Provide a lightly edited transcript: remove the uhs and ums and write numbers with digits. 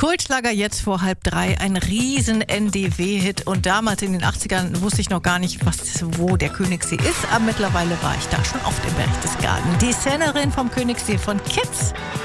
Kultschlager jetzt vor 2:30, ein riesen NDW-Hit. Und damals in den 80ern wusste ich noch gar nicht, wo der Königssee ist. Aber mittlerweile war ich da schon oft im Berchtesgaden. Die Sängerin vom Königssee von Kids.